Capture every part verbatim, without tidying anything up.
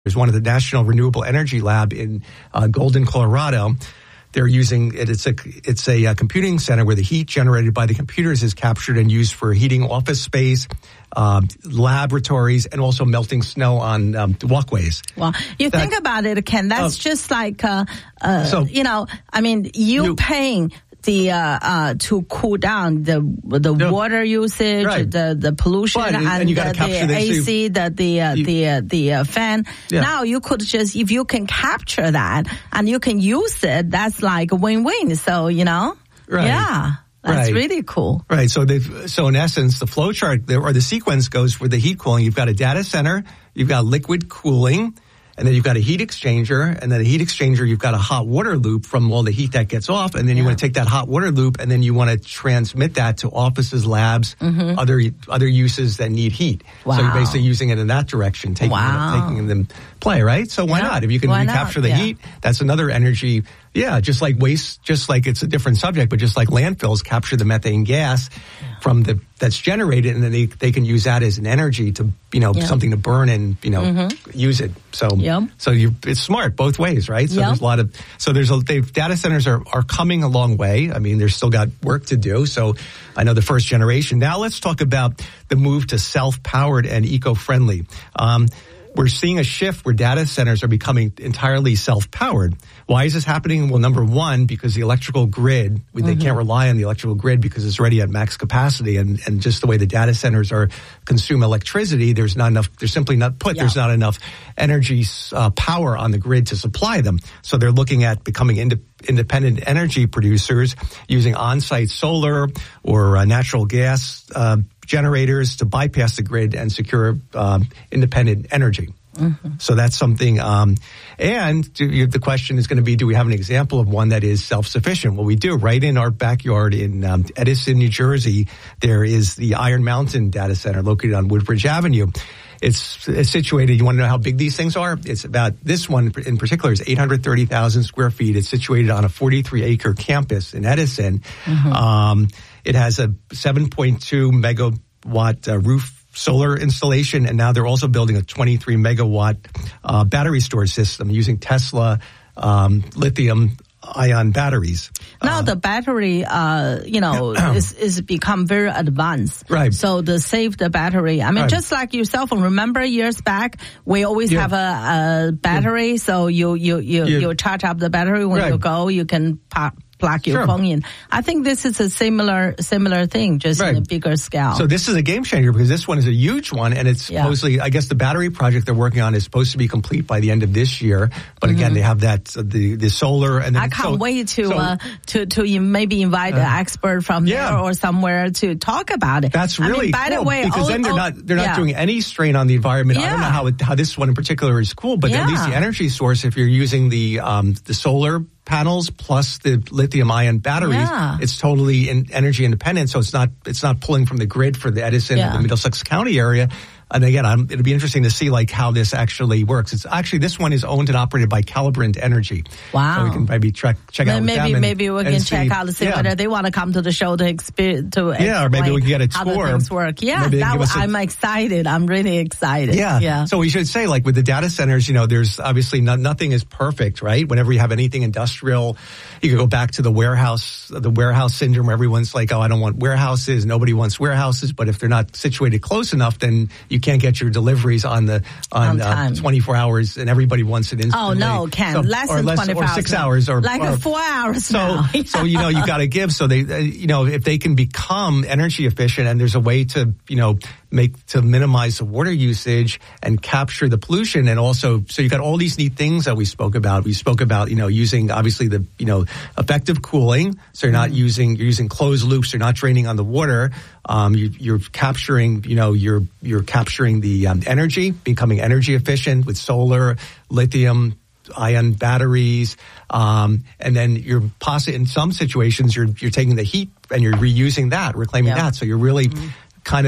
There's one of the National Renewable Energy Lab in uh, Golden, Colorado. They're using it. It's a it's a uh, computing center where the heat generated by the computers is captured and used for heating office space, uh, laboratories, and also melting snow on um, walkways. Well, you that, think about it, Ken. That's uh, just like uh, uh, so, you know. I mean, you, you paying the uh, uh, to cool down the the no, water usage, right. the the pollution, but, and, and, and you the, the A C, the the uh, you, the uh, the uh, fan. Yeah. Now you could just, if you can capture that and you can use it, that's like a win-win. So you know, right. yeah. That's right. really cool. Right. So they've, so in essence, the flow chart or the sequence goes for the heat cooling. You've got a data center, you've got liquid cooling, and then you've got a heat exchanger, and then a heat exchanger, you've got a hot water loop from all the heat that gets off, and then you yeah. want to take that hot water loop, and then you want to transmit that to offices, labs, mm-hmm. other other uses that need heat. Wow. So you're basically using it in that direction, taking wow. them, taking them play, right? So why yeah. not? If you can why recapture not? the yeah. heat, that's another energy. Yeah, just like waste, just like it's a different subject, but just like landfills capture the methane gas yeah. from the that's generated, and then they they can use that as an energy to you know yeah. something to burn and you know mm-hmm. use it. So yep. so you it's smart both ways, right? So yep. there's a lot of so there's a they've, data centers are are coming a long way. I mean, they're still got work to do. So I know the first generation. Now let's talk about the move to self-powered and eco-friendly. Um, We're seeing a shift where data centers are becoming entirely self-powered. Why is this happening? Well, number one, because the electrical grid, they mm-hmm. can't rely on the electrical grid because it's already at max capacity, and, and just the way the data centers are consume electricity, there's not enough, there's simply not put, yeah. there's not enough energy uh, power on the grid to supply them. So they're looking at becoming ind- independent energy producers using on-site solar or uh, natural gas uh, generators to bypass the grid and secure um, independent energy. Mm-hmm. So that's something. Um, and do you, the question is going to be, do we have an example of one that is self-sufficient? Well, we do. Right in our backyard in um, Edison, New Jersey, there is the Iron Mountain Data Center located on Woodbridge Avenue. It's, it's situated, you want to know how big these things are? It's about, this one in particular is eight hundred thirty thousand square feet. It's situated on a forty-three acre campus in Edison. Mm-hmm. Um, it has a seven point two megawatt uh, roof solar installation, and now they're also building a twenty-three megawatt uh, battery storage system using Tesla um, lithium ion batteries. Now uh, the battery, uh, you know, is, is become very advanced. Right. So the save the battery. I mean, right. just like your cell phone. Remember years back, we always yeah. have a, a battery. Yeah. So you, you, you, yeah. you charge up the battery when right. you go, you can pop. plug your sure. phone in. I think this is a similar similar thing, just right. in a bigger scale. So this is a game changer because this one is a huge one, and it's yeah. supposedly, I guess the battery project they're working on is supposed to be complete by the end of this year. But mm-hmm. again, they have that, uh, the, the solar. And then, I can't so, wait to, so, uh, to, to maybe invite uh, an expert from yeah. there or somewhere to talk about it. That's really I mean, by cool the way, because all, then they're all, not, they're not yeah. doing any strain on the environment. Yeah. I don't know how it, how this one in particular is cool, but yeah. at least the energy source, if you're using the, um, the solar panels plus the lithium ion batteries, yeah. it's totally in energy independent. So it's not, it's not pulling from the grid for the Edison yeah. or the Middlesex County area. And again, I'm, it'll be interesting to see like how this actually works. It's actually, this one is owned and operated by Calibrant Energy. Wow. So we can maybe check, check out maybe, with them. And, maybe we can see, check out and see yeah. whether they want to come to the show to experience, to yeah, or maybe we can get a how tour. the things work. Yeah, that was, I'm excited. I'm really excited. Yeah. yeah. So we should say like with the data centers, you know, there's obviously no, nothing is perfect, right? Whenever you have anything industrial, you can go back to the warehouse, the warehouse syndrome where everyone's like, oh, I don't want warehouses. Nobody wants warehouses. But if they're not situated close enough, then you can't get your delivery on the on, on uh, twenty-four hours, and everybody wants it instantly. Oh no, Ken, so, less than less, twenty-four or hours, six hours, or like or, four hours. So, now. so you know, you got to give. So they, uh, you know, if they can become energy efficient, and there's a way to, you know, make to minimize the water usage and capture the pollution, and also, so you got all these neat things that we spoke about. We spoke about, you know, using obviously the, you know, effective cooling. So you're not mm-hmm. using you're using closed loops. You're not draining on the water. Um, you, you're capturing, you know, you're you're capturing the um, energy, becoming energy efficient with solar, lithium ion batteries, um, and then you're possibly in some situations you're you're taking the heat and you're reusing that, reclaiming yeah. that. So you're really mm-hmm. kind of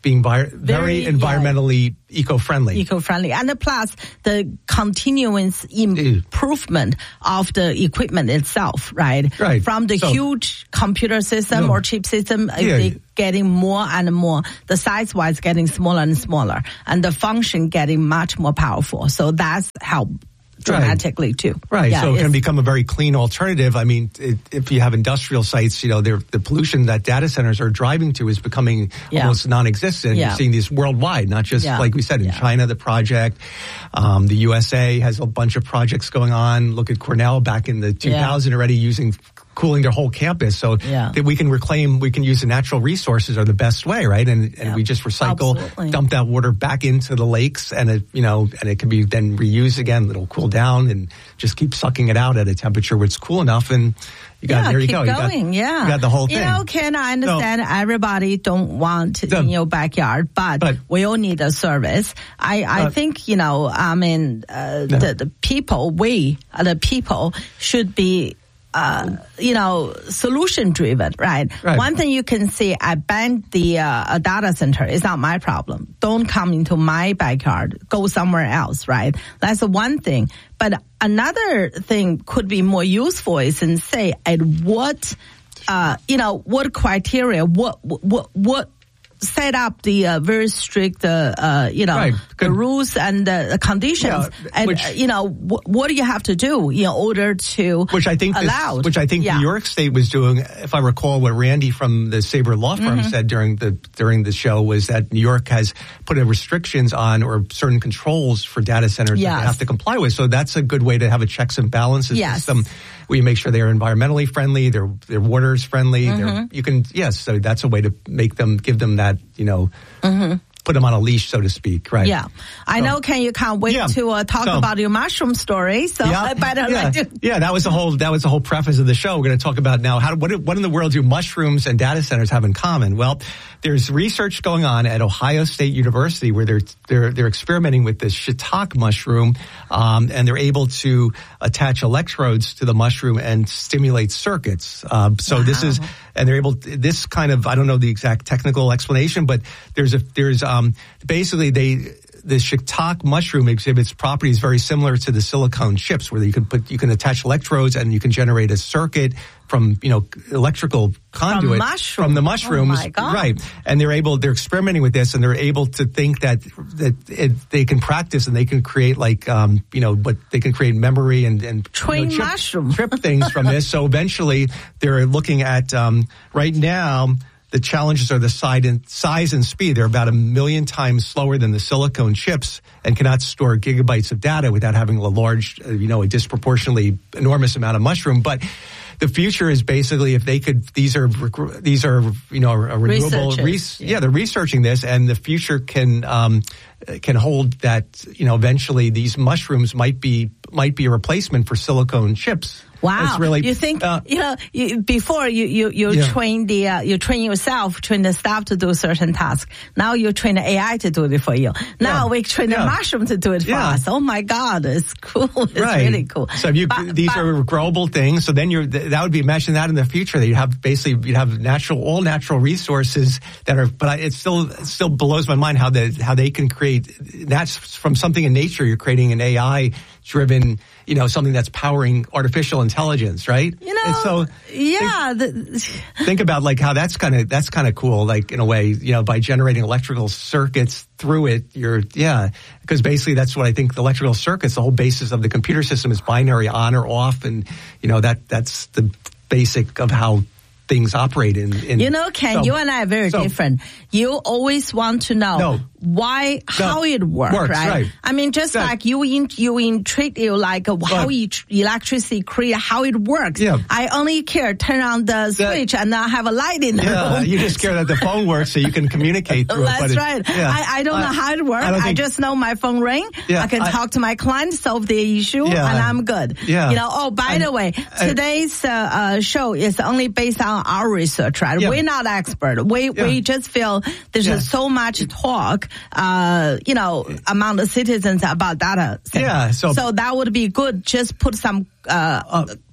being vi- very, very environmentally yeah. eco-friendly. Eco-friendly. And plus, the continuous improvement of the equipment itself, right? Right. From the so, huge computer system no. or chip system, yeah. they getting more and more, the size-wise getting smaller and smaller, and the function getting much more powerful. So that's helped dramatically right. too. Right. Yeah, so it can become a very clean alternative. I mean, it, if you have industrial sites, you know, the pollution that data centers are driving to is becoming yeah. almost non-existent. Yeah. You're seeing these worldwide, not just yeah. like we said in yeah. China, the project. Um, the U S A has a bunch of projects going on. Look at Cornell back in the two thousand yeah. already using cooling their whole campus. So yeah. that we can reclaim, we can use the natural resources are the best way, right? And and yeah. we just recycle, Absolutely. dump that water back into the lakes, and it, you know, and it can be then reused again. It'll cool down and just keep sucking it out at a temperature where it's cool enough. And you got, yeah, there you keep go. Going, you got, yeah. you got the whole thing. You know, Ken, I understand so, everybody don't want the, in your backyard, but, but we all need a service. I, I uh, think, you know, I mean, uh, no. the, the people, we, uh, the people should be Uh, you know, solution driven, right? right? One thing you can see, I banned the uh, a data center. It's not my problem. Don't come into my backyard. Go somewhere else, right? That's one thing. But another thing could be more useful is in say at what, uh, you know, what criteria, what what what. set up the uh, very strict, uh, uh, you know, right. the rules and uh, the conditions, yeah, and which, uh, you know, w- what do you have to do in order to which I think allow? Which I think yeah. New York State was doing. If I recall, what Randy from the Sabre Law Firm mm-hmm. said during the during the show was that New York has put a restrictions on or certain controls for data centers yes. that they have to comply with. So that's a good way to have a checks and balances yes. system. We make sure they're environmentally friendly, their their water's friendly. Mm-hmm. You can yes, so that's a way to make them give them that you know. Mm-hmm. Put them on a leash, so to speak, right? Yeah. I so, know, Ken, you can't wait yeah. to uh, talk so, about your mushroom story, so yeah, I better yeah, let you. Yeah, that was the whole that was the whole preface of the show. We're going to talk about now how what what in the world do mushrooms and data centers have in common? Well, there's research going on at Ohio State University where they're they're they're experimenting with this shiitake mushroom, um, and they're able to attach electrodes to the mushroom and stimulate circuits. Uh, so wow. this is and they're able to, this kind of I don't know the exact technical explanation, but there's a there's um, basically they. The shiitake mushroom exhibits properties very similar to the silicone chips, where you can put, you can attach electrodes and you can generate a circuit from, you know, electrical conduit from, mushroom. from the mushrooms, oh my God. right? And they're able, they're experimenting with this, and they're able to think that that it, they can practice and they can create like, um, you know, but they can create memory and and train you know, chip, mushroom trip things from this. So eventually, they're looking at um, right now. The challenges are the size and speed. They're about a million times slower than the silicone chips and cannot store gigabytes of data without having a large, you know, a disproportionately enormous amount of mushroom. But the future is basically if they could, these are, these are, you know, a renewable, res, yeah. yeah, they're researching this, and the future can, um, can hold that, you know, eventually these mushrooms might be, might be a replacement for silicone chips. Wow! Really, you think uh, you know you, before you you you yeah. train the uh, you train yourself, train the staff to do certain tasks. Now you train the A I to do it for you. Now yeah. we train yeah. the mushroom to do it for yeah. us. Oh my God, it's cool! It's right. really cool. So if you but, these but, are growable things. So then you're that would be imagine that in the future that you have basically you have natural all natural resources that are. But it still it still blows my mind how the how they can create that's from something in nature. You're creating an A I driven. You know, something that's powering artificial intelligence, right? You know, and so yeah. Think, the, think about like how that's kind of that's kind of cool. Like in a way, you know, by generating electrical circuits through it, you're yeah, because basically that's what I think. The electrical circuits, the whole basis of the computer system is binary on or off, and you know that that's the basic of how things operate in. in you know, Ken, so, you and I are very so, different. You always want to know. No. Why, how no, it works, works, right? right? I mean, just that, like you, in, you intrigue you like uh, how but, electricity create, how it works. Yeah. I only care turn on the switch that, and uh, have a light in the yeah, room. You just care that the phone works so you can communicate through That's it. That's right. Yeah. I, I don't uh, know how it works. I, I just know my phone ring. Yeah, I can I, talk to my client, solve the issue, yeah, and I'm good. Yeah. You know. Oh, by I, the way, I, today's uh, uh, show is only based on our research, right? Yeah. We're not expert. We yeah. we just feel there's yeah. so much talk. Uh, you know, among the citizens about data centers. Yeah, so, so that would be good. Just put some uh, uh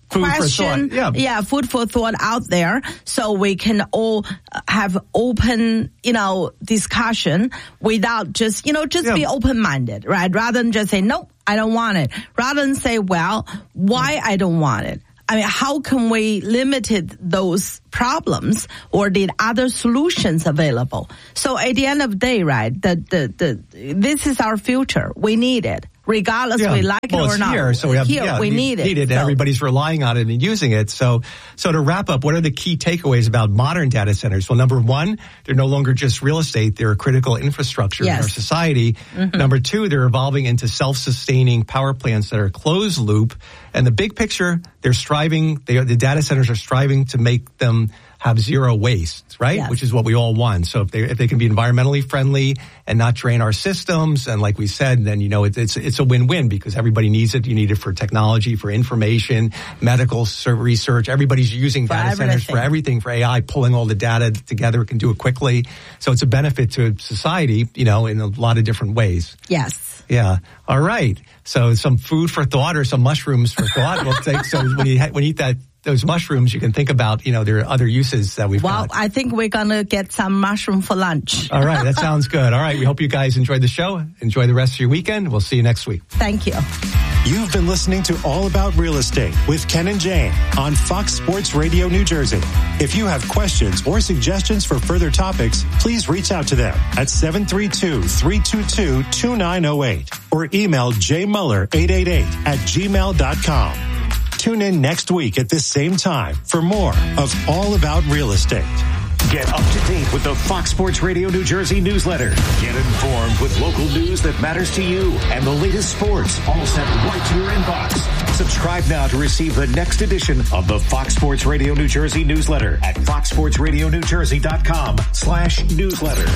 food question. For thought. Yeah. yeah, food for thought out there, so we can all have open, you know, discussion without just, you know, just yeah. be open-minded, right? Rather than just say, nope, I don't want it. Rather than say, well, why I don't want it? I mean, how can we limit those problems, or did other solutions available? So at the end of the day, right, the, the, the, this is our future. We need it. Regardless yeah. we like well, it or it's not. Here, so we, have, here, yeah, we need, need it. it. So. Everybody's relying on it and using it. So, so to wrap up, what are the key takeaways about modern data centers? Well, number one, they're no longer just real estate. They're a critical infrastructure yes. in our society. Mm-hmm. Number two, they're evolving into self-sustaining power plants that are closed loop. And the big picture, they're striving, they, the data centers are striving to make them have zero waste, right? Yes. Which is what we all want. So if they if they can be environmentally friendly and not drain our systems, and like we said, then you know it, it's it's a win-win because everybody needs it. You need it for technology, for information, medical research. Everybody's using for data everything. centers for everything, for A I, pulling all the data together, can do it quickly. So it's a benefit to society, you know, in a lot of different ways. Yes. Yeah. All right. So some food for thought, or some mushrooms for thought. We'll take. So when you ha- when you eat that. Those mushrooms, you can think about, you know, there are other uses that we've well, got. Well, I think we're going to get some mushroom for lunch. All right. That sounds good. All right. We hope you guys enjoyed the show. Enjoy the rest of your weekend. We'll see you next week. Thank you. You've been listening to All About Real Estate with Ken and Jane on Fox Sports Radio New Jersey. If you have questions or suggestions for further topics, please reach out to them at seven three two, three two two, two nine zero eight or email jmuller eight eight eight at gmail dot com. Tune in next week at this same time for more of All About Real Estate. Get up to date with the Fox Sports Radio New Jersey newsletter. Get informed with local news that matters to you and the latest sports, all sent right to your inbox. Subscribe now to receive the next edition of the Fox Sports Radio New Jersey newsletter at fox sports radio new jersey dot com slash newsletter.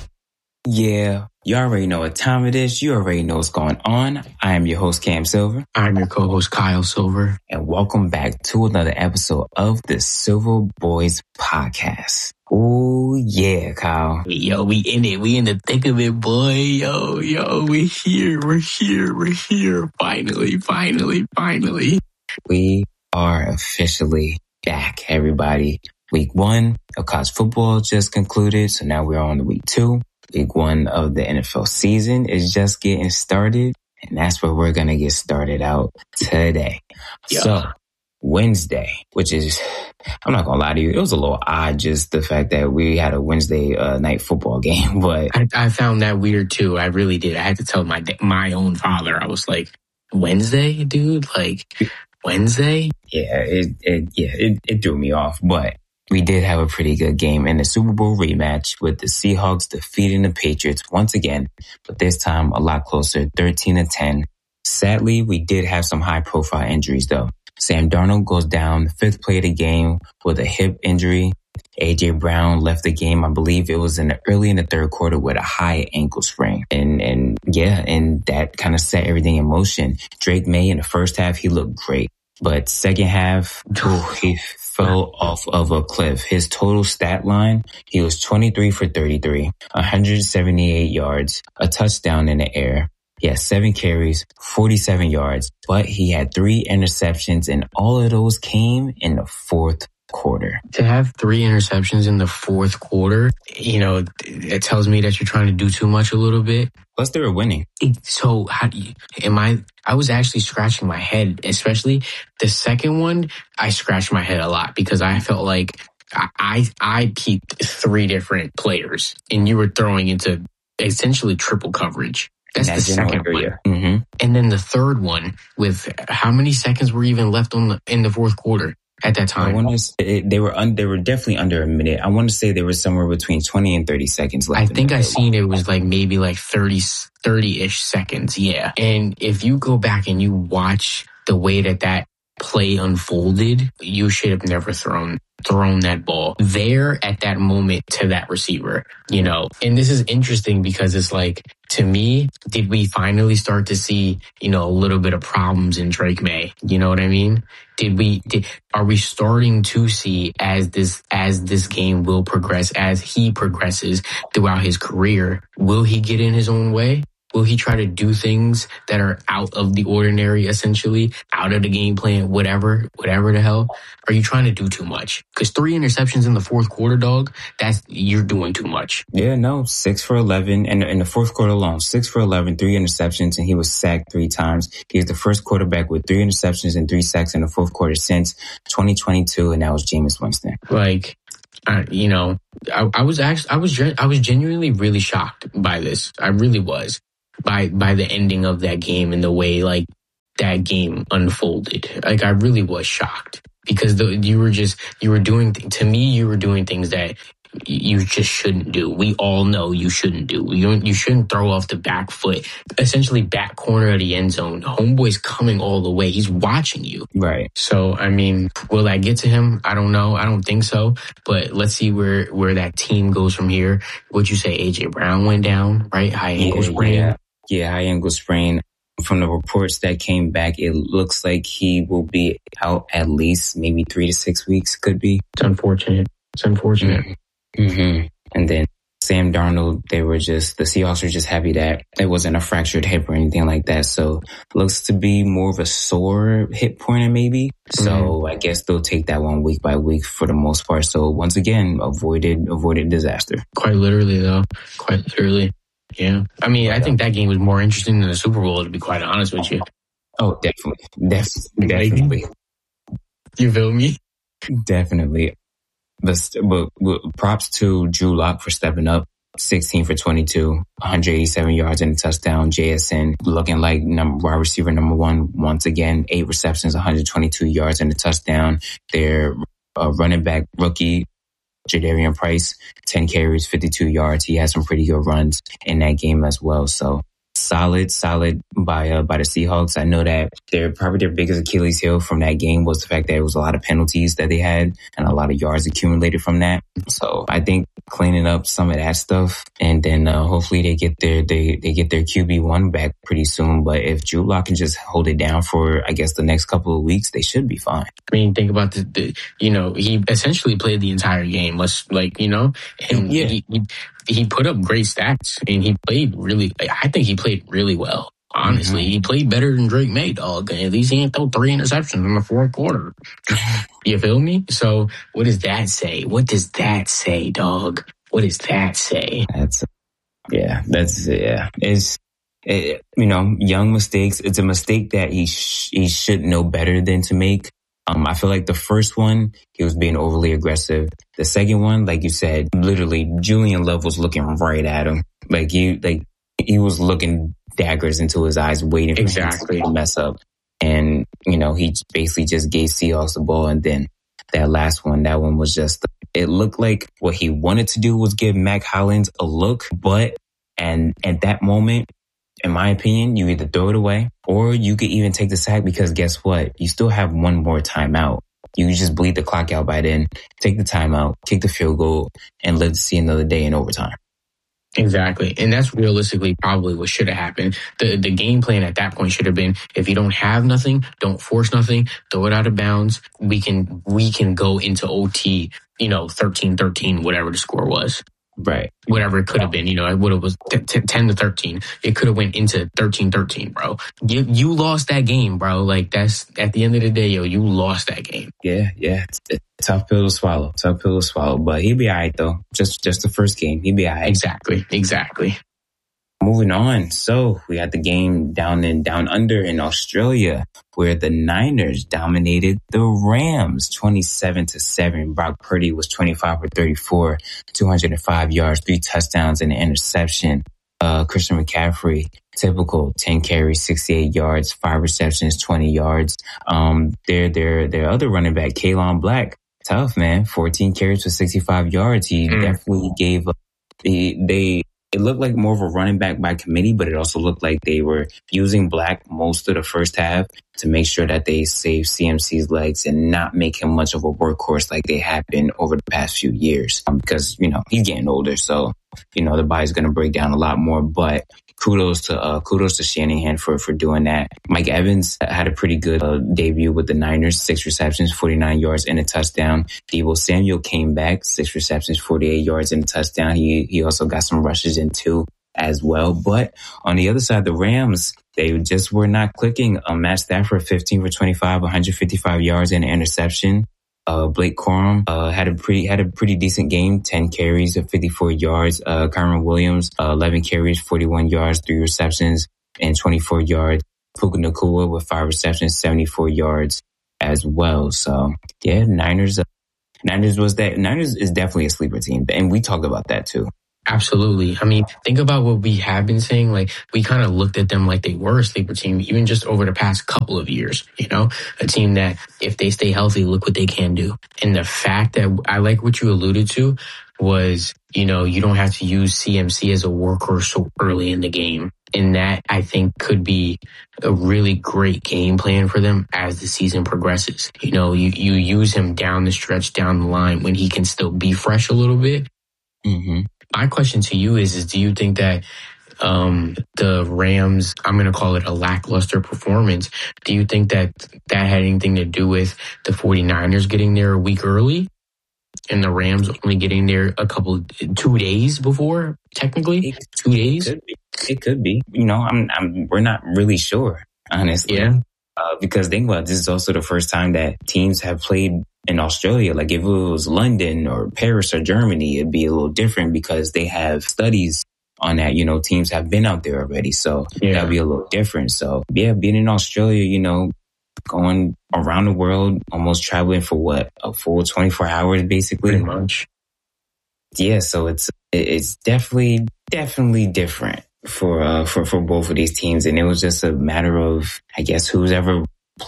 Yeah, you already know what time it is. You already know what's going on. I am your host, Cam Silver. I'm your co-host, Kyle Silver. And welcome back to another episode of the Silver Boys Podcast. Oh, yeah, Kyle. Yo, we in it. We in the thick of it, boy. Yo, yo, we're here. We're here. We're here. Finally, finally, finally. We are officially back, everybody. Week one of college football just concluded, so now we're on to week two. Week one of the N F L season is just getting started, and that's where we're going to get started out today. Yeah. So, Wednesday, which is, I'm not going to lie to you, it was a little odd, just the fact that we had a Wednesday uh, night football game, but I, I found that weird too. I really did. I had to tell my my own father, I was like, Wednesday, dude? Like, Wednesday? Yeah, it, it, yeah, it, it threw me off, but we did have a pretty good game in the Super Bowl rematch with the Seahawks defeating the Patriots once again, but this time a lot closer, thirteen to ten. Sadly, we did have some high-profile injuries, though. Sam Darnold goes down the fifth play of the game with a hip injury. A J Brown left the game, I believe it was in the early in the third quarter, with a high ankle sprain. And, and yeah, and that kind of set everything in motion. Drake May in the first half, he looked great. But second half, oh, he fell off of a cliff. His total stat line, he was twenty-three for thirty-three, one hundred seventy-eight yards, a touchdown in the air. He had seven carries, forty-seven yards, but he had three interceptions, and all of those came in the fourth quarter. To have three interceptions in the fourth quarter, you know, it tells me that you're trying to do too much a little bit. Plus, they were winning. So, how do you, am I, I was actually scratching my head, especially the second one. I scratched my head a lot because I felt like I, I, I peaked three different players and you were throwing into essentially triple coverage. That's the second one. Yeah. Mm-hmm. And then the third one with how many seconds were even left on the, in the fourth quarter at that time? I want to say, they were un, they were definitely under a minute. I want to say they were somewhere between twenty and thirty seconds left. I think I seen it was like maybe like thirty, thirty-ish seconds. Yeah. And if you go back and you watch the way that that play unfolded, you should have never thrown thrown that ball there at that moment to that receiver, you know. And this is interesting because it's like, to me, did we finally start to see, you know, a little bit of problems in Drake May? You know what I mean? Did we, did, are we starting to see as this, as this game will progress, as he progresses throughout his career, will he get in his own way? Will he try to do things that are out of the ordinary, essentially, out of the game plan, whatever, whatever the hell? Are you trying to do too much? Because three interceptions in the fourth quarter, dog, that's, you're doing too much. Yeah, no, six for eleven. And in the fourth quarter alone, six for eleven, three interceptions, and he was sacked three times. He's the first quarterback with three interceptions and three sacks in the fourth quarter since twenty twenty-two, and that was Jameis Winston. Like, I, you know, I, I was actually, I was, I was genuinely really shocked by this. I really was. By by the ending of that game and the way like that game unfolded, like I really was shocked because the, you were just you were doing to me you were doing things that you just shouldn't do. We all know you shouldn't do. You don't, you shouldn't throw off the back foot, essentially back corner of the end zone. Homeboy's coming all the way. He's watching you. Right. So, I mean, will that get to him? I don't know. I don't think so. But let's see where, where that team goes from here. What'd you say? A J Brown went down, right? High ankle yeah, sprain. Yeah. yeah, high ankle sprain. From the reports that came back, it looks like he will be out at least maybe three to six weeks. Could be. It's unfortunate. It's unfortunate. Mm-hmm. Mm-hmm. And then Sam Darnold, they were just, the Seahawks were just happy that it wasn't a fractured hip or anything like that. So looks to be more of a sore hip pointer maybe. Mm-hmm. So I guess they'll take that one week by week for the most part. So once again, avoided, avoided disaster. Quite literally though. Quite literally. Yeah. I mean, I think that game was more interesting than the Super Bowl, to be quite honest with you. Oh, definitely. Def- definitely. You feel me? Definitely. But, but, but props to Drew Lock for stepping up. sixteen for twenty-two, one hundred eighty-seven yards and a touchdown. J S N looking like number wide receiver number one once again. Eight receptions, one hundred twenty-two yards and a touchdown. Their uh, running back rookie, Jadarian Price, ten carries, fifty-two yards. He had some pretty good runs in that game as well. So solid, solid by uh, by the Seahawks. I know that their probably their biggest Achilles heel from that game was the fact that it was a lot of penalties that they had and a lot of yards accumulated from that. So I think cleaning up some of that stuff, and then uh, hopefully they get their they they get their Q B one back pretty soon. But if Drew Lock can just hold it down for I guess the next couple of weeks, they should be fine. I mean, think about the, the you know he essentially played the entire game. Let's like you know, and yeah. he, he he put up great stats and he played really. I think he played really well. Honestly, mm-hmm. He played better than Drake May, dog. At least he ain't throw three interceptions in the fourth quarter. You feel me? So what does that say? What does that say, dog? What does that say? That's, yeah, that's, yeah. It's, it, you know, young mistakes. It's a mistake that he, sh- he should know better than to make. Um, I feel like the first one, he was being overly aggressive. The second one, like you said, literally Julian Love was looking right at him. Like you, like he was looking daggers into his eyes, waiting for exactly. him to mess up. And, you know, he basically just gave Seahawks the ball. And then that last one, that one was just, it looked like what he wanted to do was give Mac Hollins a look. But, and at that moment, in my opinion, you either throw it away or you could even take the sack because guess what? You still have one more timeout. You can just bleed the clock out by then, take the timeout, kick the field goal, and live to see another day in overtime. Exactly. And that's realistically probably what should have happened. The the game plan at that point should have been, if you don't have nothing, don't force nothing, throw it out of bounds. We can, we can go into O T, you know, thirteen thirteen, whatever the score was. Right. Whatever it could have been, you know, what it was t- t- ten to thirteen. It could have went into thirteen thirteen, bro. You, you lost that game, bro. Like that's at the end of the day, yo, you lost that game. Yeah. Yeah. It's a tough pill to swallow. Tough pill to swallow, but he'll be all right though. Just, just the first game. He'll be all right. Exactly. Exactly. Moving on. So we had the game down in down under in Australia where the Niners dominated the Rams twenty-seven to seven. Brock Purdy was twenty-five for thirty-four, two hundred five yards, three touchdowns and an interception. Uh, Christian McCaffrey, typical ten carries, sixty-eight yards, five receptions, twenty yards. Um, their, their, their other running back, Kalon Black, tough man, fourteen carries for sixty-five yards. He mm. definitely gave up. They, they, It looked like more of a running back by committee, but it also looked like they were using Black most of the first half to make sure that they save C M C's legs and not make him much of a workhorse like they have been over the past few years. Um, because, you know, he's getting older, so, you know, the body's going to break down a lot more. But kudos to uh, kudos to Shanahan for, for doing that. Mike Evans had a pretty good uh, debut with the Niners, six receptions, forty-nine yards and a touchdown. Deebo Samuel came back, six receptions, forty-eight yards and a touchdown. He he also got some rushes in too. as well. But on the other side, the Rams, they just were not clicking. Um, Matt Stafford, fifteen for twenty-five, one hundred fifty-five yards and an interception. Uh, Blake Corum, uh, had a pretty, had a pretty decent game, ten carries of fifty-four yards. Uh, Kyron Williams, uh, eleven carries, forty-one yards, three receptions and twenty-four yards. Puka Nacua with five receptions, seventy-four yards as well. So yeah, Niners, uh, Niners was that, Niners is definitely a sleeper team. And we talked about that too. Absolutely. I mean, think about what we have been saying. Like, we kind of looked at them like they were a sleeper team, even just over the past couple of years, you know, a team that if they stay healthy, look what they can do. And the fact that I like what you alluded to was, you know, you don't have to use C M C as a workhorse so early in the game. And that, I think, could be a really great game plan for them as the season progresses. You know, you, you use him down the stretch, down the line when he can still be fresh a little bit. Mm-hmm. My question to you is, is do you think that um, the Rams, I'm going to call it a lackluster performance, do you think that that had anything to do with the 49ers getting there a week early and the Rams only getting there a couple, two days before, technically? It, two days? It could be. It could be. You know, I'm, I'm, we're not really sure, honestly. Yeah. Uh, because think about it, this is also the first time that teams have played in Australia. Like if it was London or Paris or Germany, it'd be a little different because they have studies on that. You know, teams have been out there already. So yeah. That'd be a little different. So yeah, being in Australia, you know, going around the world, almost traveling for what, a full twenty-four hours, basically. Pretty much. Yeah. So it's, it's definitely, definitely different for, uh, for, for both of these teams. And it was just a matter of, I guess, who's ever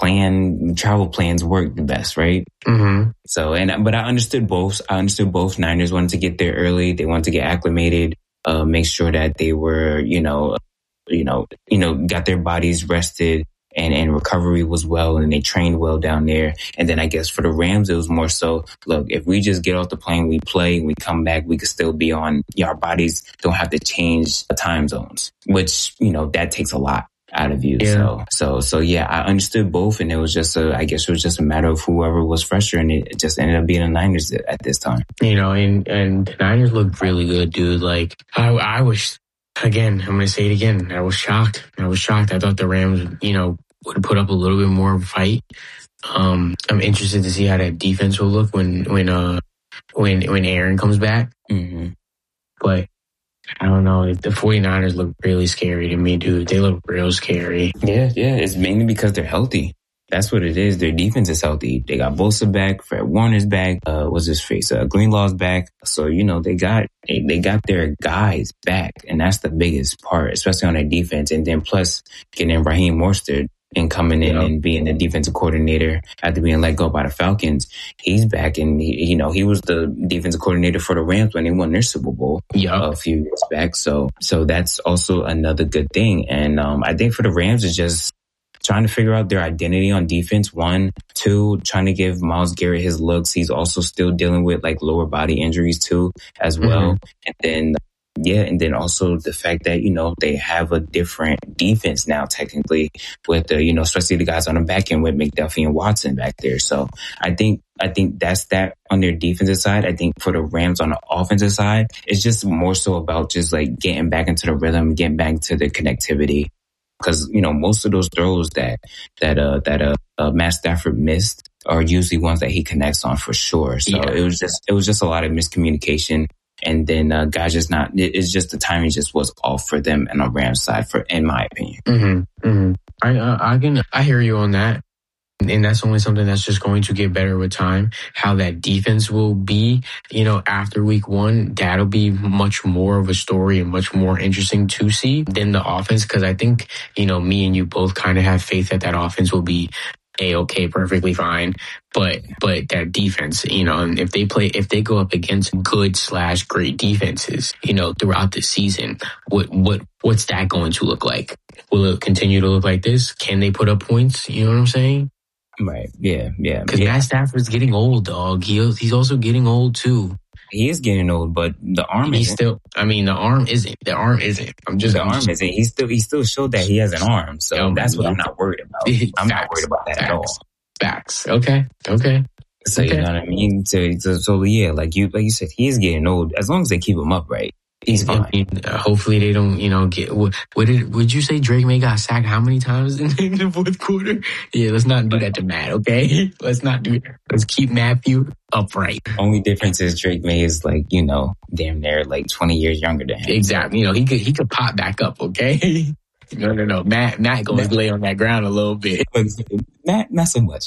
plan travel plans work the best, right? Mm-hmm. So, and but I understood both. I understood both. Niners wanted to get there early. They wanted to get acclimated, uh, make sure that they were, you know, you know, you know, got their bodies rested and and recovery was well, and they trained well down there. And then I guess for the Rams, it was more so, look, if we just get off the plane, we play, we come back, we could still be on. You know, our bodies don't have to change the time zones, which you know that takes a lot out of you. Yeah. So, so, so yeah, I understood both. And it was just a, I guess it was just a matter of whoever was fresher, and it just ended up being the Niners at this time. You know, and, and the Niners looked really good, dude. Like, I, I was, again, I'm going to say it again. I was shocked. I was shocked. I thought the Rams, you know, would put up a little bit more of a fight. Um, I'm interested to see how that defense will look when, when, uh, when, when Aaron comes back. Mm-hmm. But, I don't know. The 49ers look really scary to me, dude. They look real scary. Yeah, yeah. It's mainly because they're healthy. That's what it is. Their defense is healthy. They got Bosa back. Fred Warner's back. Uh, what's his face? Uh, Greenlaw's back. So, you know, they got, they, they got their guys back. And that's the biggest part, especially on their defense. And then plus getting Raheem Mostert and coming in yeah. and being the defensive coordinator after being let go by the Falcons. He's back, and he, you know, he was the defensive coordinator for the Rams when they won their Super Bowl yeah. a few years back. So, so that's also another good thing. And, um, I think for the Rams, it's just trying to figure out their identity on defense. One, two, trying to give Myles Garrett his looks. He's also still dealing with like lower body injuries too, as well. Mm-hmm. And then, yeah, and then also the fact that, you know, they have a different defense now, technically, with the, you know, especially the guys on the back end with McDuffie and Watson back there. So I think, I think that's that on their defensive side. I think for the Rams on the offensive side, it's just more so about just like getting back into the rhythm, getting back to the connectivity. Because, you know, most of those throws that, that, uh, that, uh, uh, Matt Stafford missed are usually ones that he connects on for sure. So yeah. it was just, it was just a lot of miscommunication. And then uh, guys just not, it's just the timing just was off for them and on Rams side, for in my opinion. Mm-hmm, mm-hmm. I, uh, I can, I hear you on that. And that's only something that's just going to get better with time. How that defense will be, you know, after week one, that'll be much more of a story and much more interesting to see than the offense. Because I think, you know, me and you both kind of have faith that that offense will be A-okay, perfectly fine. But, but that defense, you know, and if they play, if they go up against good slash great defenses, you know, throughout the season, what, what, what's that going to look like? Will it continue to look like this? Can they put up points? You know what I'm saying? Right. Yeah. Yeah. Because yeah. Matt Stafford's getting old, dog. He, he's also getting old too. He is getting old, but the arm He's isn't. still, I mean, the arm isn't. The arm isn't. I'm just, the I'm arm just, isn't. He still, he still showed that he has an arm. So yo, that's what yo. I'm not worried about. I'm Facts, not worried about that facts, at all. Facts. Okay. Okay. So okay. you know what I mean? So, so, so yeah, like you, like you said, he is getting old. As long as they keep him up right, He's fine. I mean, uh, hopefully they don't, you know, get. What, what did would you say? Drake May got sacked how many times in, in the fourth quarter? Yeah, let's not do that to Matt, okay? Let's not do that. Let's keep Matthew upright. Only difference is Drake May is like, you know, damn near like twenty years younger than him. Exactly. You know, he could he could pop back up, okay? No, no, no. Matt Matt going to lay on that ground a little bit. Not not so much.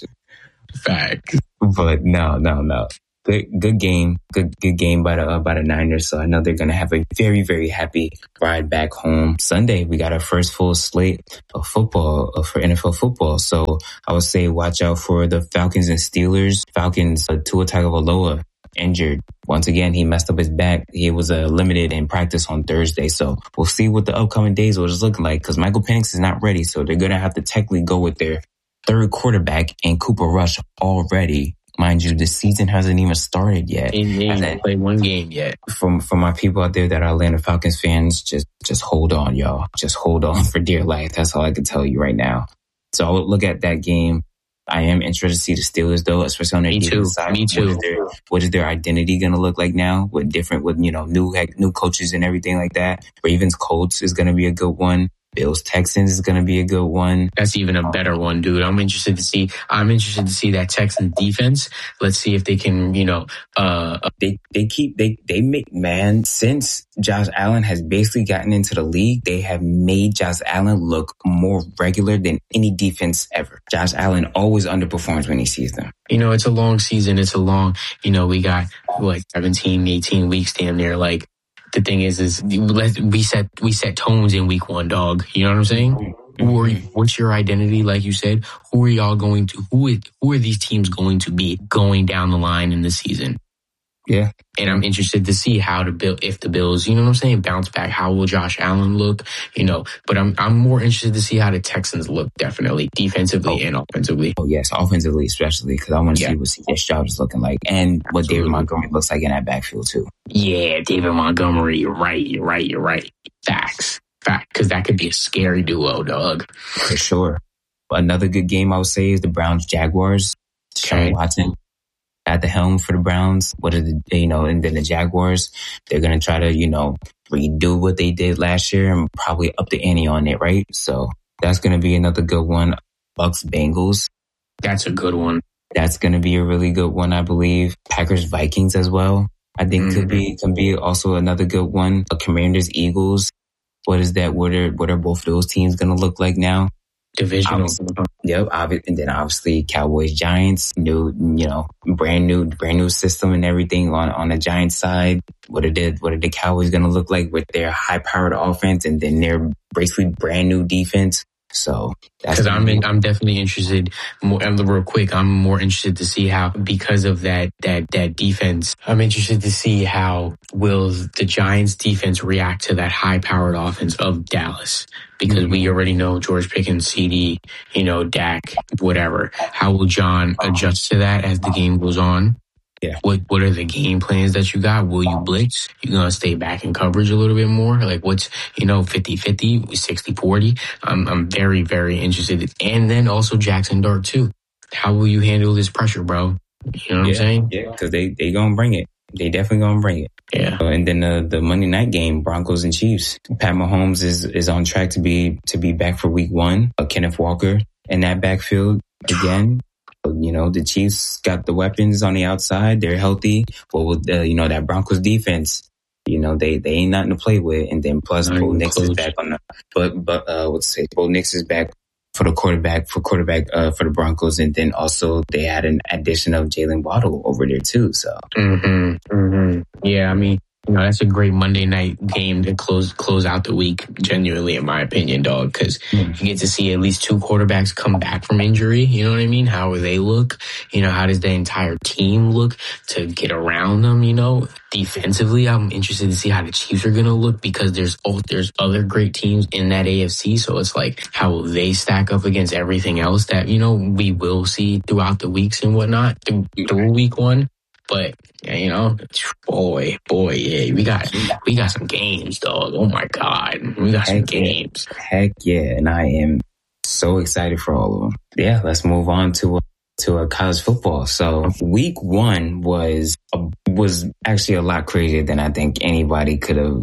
Fact. But no, no, no. Good, good game. Good, good game by the uh, by the Niners. So I know they're gonna have a very, very happy ride back home. Sunday, we got our first full slate of football uh, for N F L football. So I would say watch out for the Falcons and Steelers. Falcons, uh, Tua Tagovailoa injured once again. He messed up his back. He was uh, limited in practice on Thursday. So we'll see what the upcoming days will just look like because Michael Penix is not ready. So they're gonna have to technically go with their third quarterback and Cooper Rush already. Mind you, the season hasn't even started yet. He ain't played one game yet. From from my people out there that are Atlanta Falcons fans, just just hold on, y'all. Just hold on for dear life. That's all I can tell you right now. So I would look at that game. I am interested to see the Steelers, though, especially on their Me defense too. side. Me too. What is, their, what is their identity going to look like now? With different, with you know, new new coaches and everything like that. Ravens Colts is going to be a good one. Bills Texans is going to be a good one. That's even a better one, dude. I'm interested to see. I'm interested to see that Texans defense. Let's see if they can, you know, uh, they they keep they they make man since Josh Allen has basically gotten into the league. They have made Josh Allen look more regular than any defense ever. Josh Allen always underperforms when he sees them. You know, it's a long season. It's a long. You know, we got what seventeen, eighteen weeks damn near. Like. The thing is, is we set we set tones in week one, dog. You know what I'm saying? Who are you, what's your identity? Like you said, who are y'all going to? Who is, who are these teams going to be going down the line in the season? Yeah, and I'm interested to see how to build if the Bills, you know what I'm saying, bounce back. How will Josh Allen look? You know, but I'm I'm more interested to see how the Texans look, definitely defensively oh. and offensively. Oh yes, offensively especially because I want to yeah. see what C J Stroud is looking like and what Absolutely. David Montgomery looks like in that backfield too. Yeah, David Montgomery. You're right. You're right. You're right. Facts. Fact, because that could be a scary duo, dog. For sure. Another good game I would say is the Browns Jaguars. Okay. Sean Watson at the helm for the Browns. What are the, you know, and then the Jaguars, they're going to try to, you know, redo what they did last year and probably up the ante on it, right? So that's going to be another good one. Bucks Bengals. That's a good one. That's going to be a really good one, I believe. Packers Vikings as well. I think mm-hmm. could be, can be also another good one. A Commanders Eagles. What is that? What are, what are both those teams going to look like now? Divisional. Yep. And then obviously Cowboys, Giants, new, you know, brand new, brand new system and everything on, on the Giants side. What are the, what are the Cowboys going to look like with their high powered offense and then their basically brand new defense? So because I'm in, I'm definitely interested more and real quick. I'm more interested to see how, because of that, that, that defense, I'm interested to see how will the Giants defense react to that high powered offense of Dallas, because mm-hmm. we already know George Pickens, C D, you know, Dak, whatever. How will John adjust to that as the game goes on? Yeah. What What are the game plans that you got? Will you blitz? You gonna stay back in coverage a little bit more? Like what's, you know, fifty-fifty, sixty-forty? I'm I'm very, very interested. And then also Jackson Dart too. How will you handle this pressure, bro? You know what yeah, I'm saying? Yeah, because they, they gonna bring it. They definitely gonna bring it. Yeah. Uh, and then the the Monday night game, Broncos and Chiefs. Pat Mahomes is is on track to be to be back for week one. Uh, Kenneth Walker in that backfield again. You know, the Chiefs got the weapons on the outside. They're healthy. Well, with the, you know, that Broncos defense, you know, they, they ain't nothing to play with. And then plus Bo Nix is back on the, but, but, uh, what's say, Bo Nix is back for the quarterback, for quarterback, uh, for the Broncos. And then also they had an addition of Jalen Waddle over there too. So, mm-hmm, mm-hmm. yeah, I mean, you know, that's a great Monday night game to close close out the week, genuinely, in my opinion, dog, because mm. you get to see at least two quarterbacks come back from injury. You know what I mean? How they look? You know, how does the entire team look to get around them? You know, defensively, I'm interested to see how the Chiefs are going to look, because there's oh, there's other great teams in that A F C. So it's like, how will they stack up against everything else that, you know, we will see throughout the weeks and whatnot through, through week one? But, you know, boy, boy, yeah, we got we got some games, dog. Oh, my God. We got some heck games. Yeah. Heck yeah. And I am so excited for all of them. Yeah, let's move on to, uh, to uh, college football. So week one was, uh, was actually a lot crazier than I think anybody could have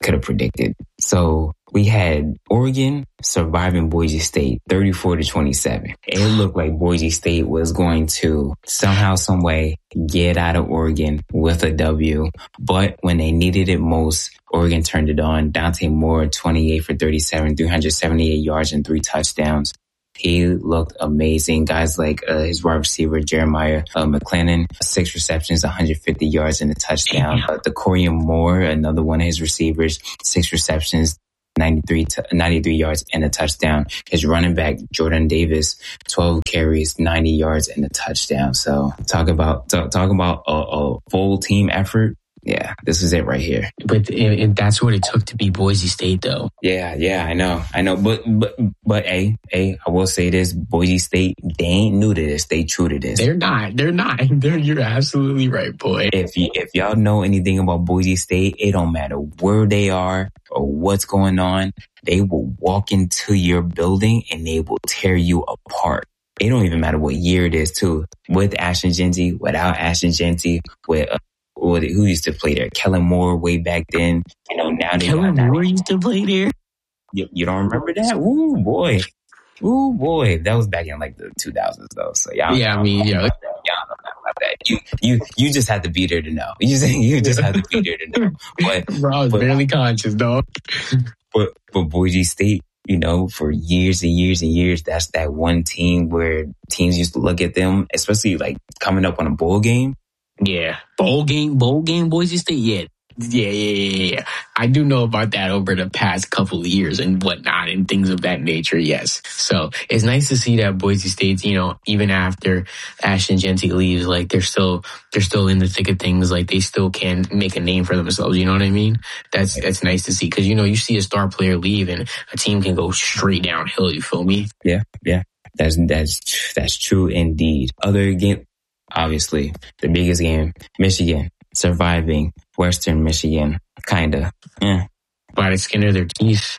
could have predicted. So we had Oregon surviving Boise State thirty-four to twenty-seven. It looked like Boise State was going to somehow, some way get out of Oregon with a W. But when they needed it most, Oregon turned it on. Dante Moore, twenty-eight for thirty-seven, three hundred seventy-eight yards and three touchdowns. He looked amazing. Guys like uh, his wide receiver, Jeremiah uh, McClellan, six receptions, one hundred fifty yards and a touchdown. Uh, the Corian Moore, another one of his receivers, six receptions, ninety-three, t- ninety-three yards and a touchdown. His running back, Jordan Davis, twelve carries, ninety yards and a touchdown. So talk about, talk, talk about a, a full team effort. Yeah, this is it right here. But it, it, that's what it took to beat Boise State, though. Yeah, yeah, I know, I know. But, but, but, hey, hey, I will say this: Boise State, they ain't new to this. They true to this. They're not. They're not. They're, you're absolutely right, boy. If you, if y'all know anything about Boise State, it don't matter where they are or what's going on. They will walk into your building and they will tear you apart. It don't even matter what year it is, too. With Ashton Jeanty, without Ashton Jeanty, with. Uh, Or who used to play there? Kellen Moore way back then. You know, now they Kellen Moore used to play there? You, you don't remember that? Ooh, boy. Ooh, boy. That was back in like the two thousands, though. So y'all yeah, I mean, yeah. Y'all don't know about that. You, you, you just have to be there to know. You just, you just have to be there to know. But, Bro, I was but, barely conscious, dog. But, but Boise State, you know, for years and years and years, that's that one team where teams used to look at them, especially like coming up on a bowl game. Yeah. Bowl game, bowl game, Boise State. Yeah. Yeah, yeah, yeah, yeah. I do know about that over the past couple of years and whatnot and things of that nature. Yes. So it's nice to see that Boise State, you know, even after Ashton Jeanty leaves, like they're still, they're still in the thick of things. Like they still can make a name for themselves. You know what I mean? That's, that's nice to see. Cause you know, you see a star player leave and a team can go straight downhill. You feel me? Yeah. Yeah. That's, that's, that's true indeed. Other game, obviously, the biggest game, Michigan surviving Western Michigan, kinda. Eh. By the skin of their teeth.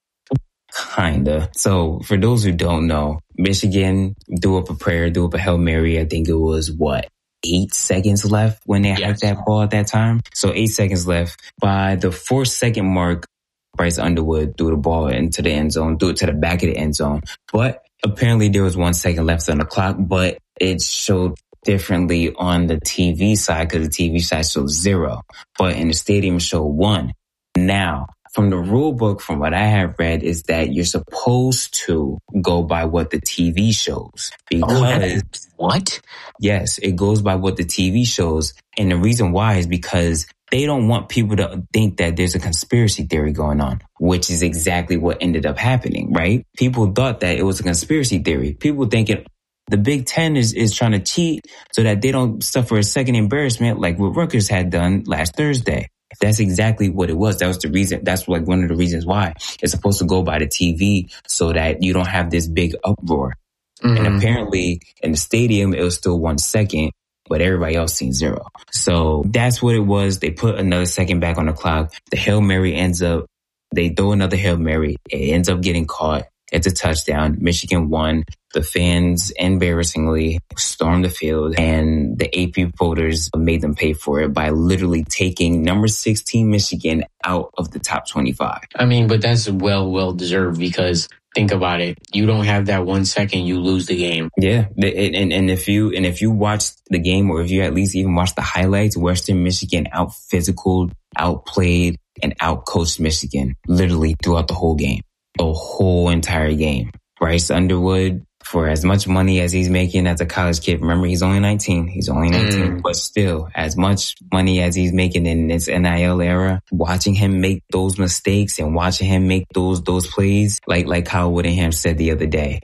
Kinda. So, for those who don't know, Michigan threw up a prayer, threw up a Hail Mary. I think it was, what, eight seconds left when they yes. had that ball at that time? So, eight seconds left. By the four second mark, Bryce Underwood threw the ball into the end zone, threw it to the back of the end zone. But apparently there was one second left on the clock, but it showed differently on the T V side because the T V side shows zero, but in the stadium show one. Now, from the rule book, from what I have read, is that you're supposed to go by what the T V shows. Because oh, what? Yes, it goes by what the T V shows. And the reason why is because they don't want people to think that there's a conspiracy theory going on, which is exactly what ended up happening, right? People thought that it was a conspiracy theory. People thinking, the Big Ten is, is trying to cheat so that they don't suffer a second embarrassment like what Rutgers had done last Thursday. That's exactly what it was. That was the reason. That's like one of the reasons why it's supposed to go by the T V so that you don't have this big uproar. Mm-hmm. And apparently in the stadium, it was still one second, but everybody else seen zero. So that's what it was. They put another second back on the clock. The Hail Mary ends up, they throw another Hail Mary. It ends up getting caught. It's a touchdown. Michigan won. The fans embarrassingly stormed the field, and the A P voters made them pay for it by literally taking number sixteen Michigan out of the top twenty-five. I mean, but that's well, well deserved because think about it. You don't have that one second, you lose the game. Yeah. And, and if you, and if you watch the game, or if you at least even watch the highlights, Western Michigan out physical, outplayed, and outcoached Michigan literally throughout the whole game. The whole entire game. Bryce Underwood, for as much money as he's making as a college kid, remember he's only nineteen. He's only nineteen, mm. but still, as much money as he's making in this N I L era, watching him make those mistakes and watching him make those those plays, like like Kyle Whittingham said the other day,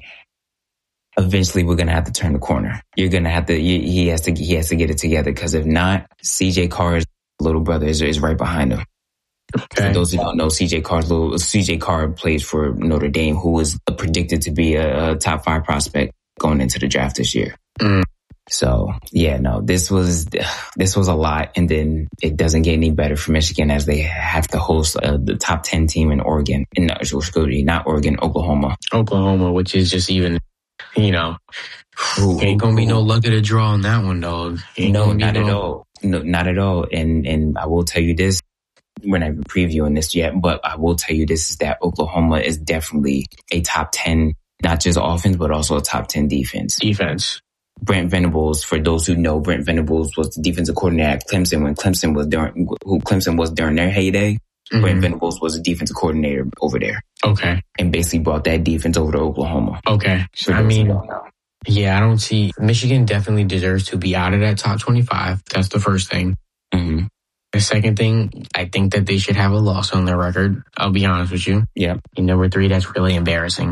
eventually we're gonna have to turn the corner. You're gonna have to. He has to. He has to get it together because if not, C J Carr's little brother is, is right behind him. Okay. For those who don't know, C J Carr's little C J Carr plays for Notre Dame, who was predicted to be a, a top five prospect going into the draft this year. Mm. So yeah, no, this was this was a lot, and then it doesn't get any better for Michigan as they have to host uh, the top ten team in Oregon, in uh, not Oregon, Oklahoma. Oklahoma, which is just even, you know, ooh, ain't gonna ooh, be no luck of the draw on that one, dog. Ain't no, gonna not be at no... all. No, not at all. And and I will tell you this. we're not even previewing this yet, but I will tell you this is that Oklahoma is definitely a top ten, not just offense, but also a top ten defense. Defense. Brent Venables, for those who know, Brent Venables was the defensive coordinator at Clemson when Clemson was during, who Clemson was during their heyday. Mm-hmm. Brent Venables was a defensive coordinator over there. Okay. And basically brought that defense over to Oklahoma. Okay. So I mean, yeah, I don't see, Michigan definitely deserves to be out of that top twenty-five. That's the first thing. Mm-hmm. The second thing, I think that they should have a loss on their record. I'll be honest with you. Yeah. And number three, that's really embarrassing.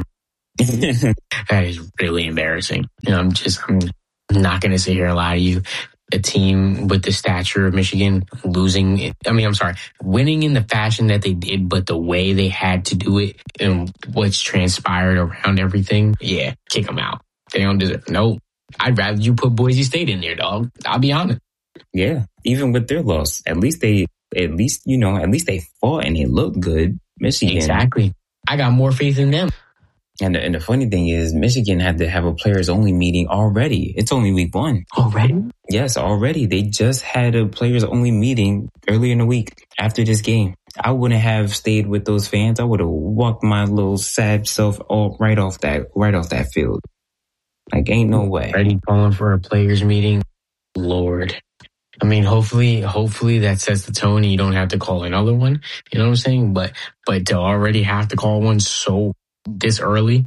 That is really embarrassing. You know, I'm just, I'm not going to sit here and lie to you. A team with the stature of Michigan losing, I mean, I'm sorry, winning in the fashion that they did, but the way they had to do it and what's transpired around everything, yeah, kick them out. They don't deserve, nope. I'd rather you put Boise State in there, dog. I'll be honest. Yeah, even with their loss, at least they, at least, you know, at least they fought and it looked good. Michigan. Exactly. I got more faith in them. And the, and the funny thing is, Michigan had to have a players only meeting already. It's only week one. Already? Yes, already. They just had a players only meeting earlier in the week after this game. I wouldn't have stayed with those fans. I would have walked my little sad self all right off that, right off that field. Like, ain't no way. Already calling for a players meeting. Lord. I mean, hopefully, hopefully that sets the tone and you don't have to call another one. You know what I'm saying? But, but to already have to call one so this early,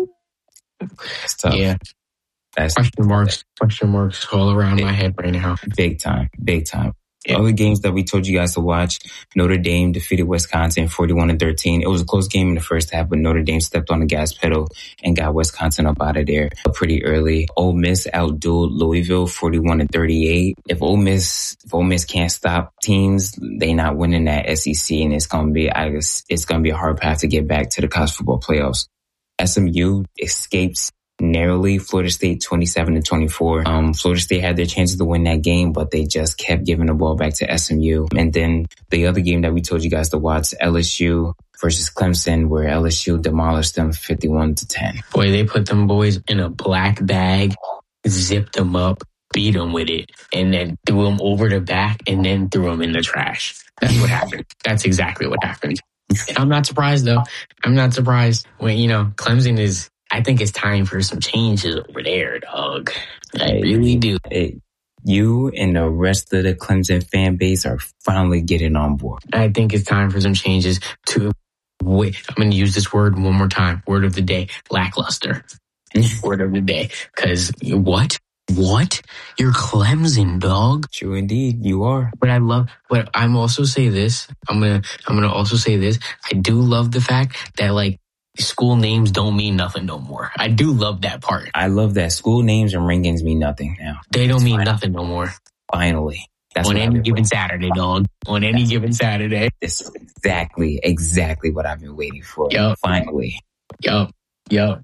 that's tough. Yeah. That's question marks, question marks all around it, my head right now. Big time, big time. Yeah. Other games that we told you guys to watch, Notre Dame defeated Wisconsin forty-one to thirteen. It was a close game in the first half, but Notre Dame stepped on the gas pedal and got Wisconsin up out of there pretty early. Ole Miss outdueled Louisville forty-one to thirty-eight. If Ole Miss, if Ole Miss can't stop teams, they not winning that S E C, and it's gonna be, I guess, it's gonna be a hard path to get back to the college football playoffs. S M U escapes narrowly, Florida State twenty-seven to twenty-four. Um, Florida State had their chances to win that game, but they just kept giving the ball back to S M U. And then the other game that we told you guys to watch, L S U versus Clemson, where L S U demolished them fifty-one to ten. Boy, they put them boys in a black bag, zipped them up, beat them with it, and then threw them over the back and then threw them in the trash. That's what happened. That's exactly what happened. I'm not surprised, though. I'm not surprised when, you know, Clemson is, I think it's time for some changes over there, dog. I hey, really do. Hey, you and the rest of the Clemson fan base are finally getting on board. I think it's time for some changes to, wait, I'm going to use this word one more time. Word of the day, lackluster. Word of the day. Because what? What? You're Clemson, dog. True indeed, you are. But I love, but I'm also say this. I'm going to, I'm going to also say this. I do love the fact that, like, school names don't mean nothing no more. I do love that part. I love that school names and rankings mean nothing now. They don't mean nothing no more. Finally. That's on any given Saturday, dog. On any given Saturday. This is exactly, exactly what I've been waiting for. Yep. Finally. Yup. Yup.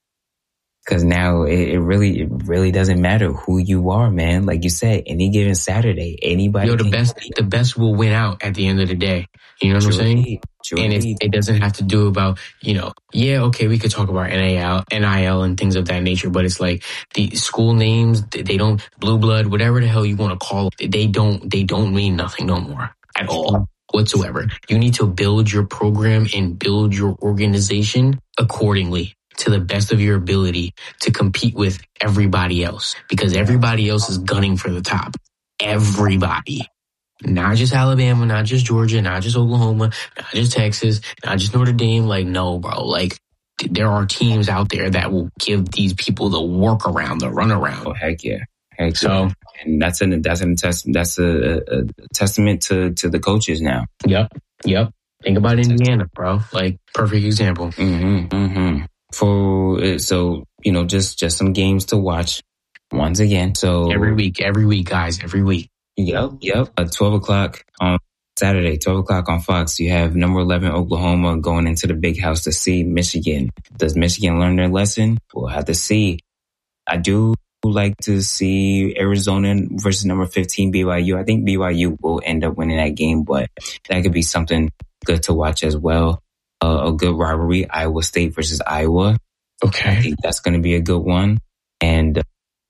Because now it, it really, it really doesn't matter who you are, man. Like you said, any given Saturday, anybody. Yo, the best, play. the best will win out at the end of the day. You know what True I'm saying? Indeed. True and it, it doesn't have to do about, you know, yeah, okay, we could talk about N A L, N I L and things of that nature, but it's like the school names, they don't, blue blood, whatever the hell you want to call it, they don't, they don't mean nothing no more at all whatsoever. You need to build your program and build your organization accordingly to the best of your ability to compete with everybody else, because everybody else is gunning for the top. Everybody. Not just Alabama, not just Georgia, not just Oklahoma, not just Texas, not just Notre Dame. Like, no, bro. Like, there are teams out there that will give these people the workaround, the runaround. Oh, heck yeah. Heck so, yeah. And that's an, that's an, that's a, a testament to, to the coaches now. Yep. Yep. Think about Indiana, bro. Like, perfect example. Mm-hmm. Mm-hmm. For, so, you know, just, just some games to watch once again. So every week, every week, guys, every week. Yep, yep. At twelve o'clock on Saturday, twelve o'clock on Fox, you have number eleven Oklahoma going into the big house to see Michigan. Does Michigan learn their lesson? We'll have to see. I do like to see Arizona versus number fifteen B Y U. I think B Y U will end up winning that game, but that could be something good to watch as well. Uh, a good rivalry, Iowa State versus Iowa. Okay. I think that's going to be a good one. And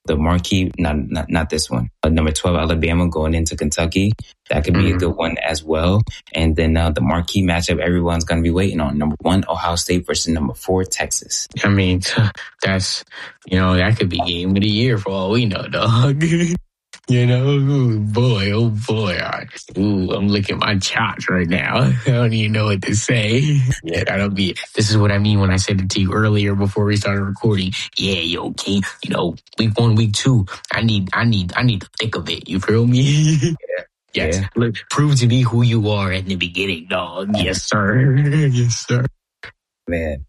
the marquee, not not, not this one, but number twelve, Alabama going into Kentucky. That could be mm-hmm. a good one as well. And then uh, the marquee matchup everyone's going to be waiting on. Number one, Ohio State versus number four, Texas. I mean, that's, you know, that could be game of the year for all we know, dog. You know, ooh, boy, oh boy. I, ooh, I'm licking my chops right now. I don't even know what to say. Yeah, that'll be, this is what I mean when I said it to you earlier before we started recording. Yeah, yo, King, you know, week one, week two, I need, I need, I need the thick of it. You feel me? Yeah. Yes. Yeah. Look, prove to me who you are at the beginning, dog. Yes, sir. Yes, sir. Man.